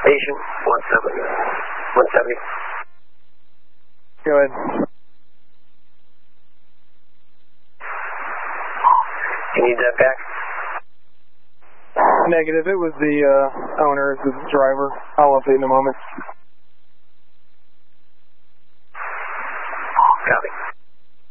Patient 170. Go ahead. You need that back? Negative. It was the owner, the driver. I'll update in a moment.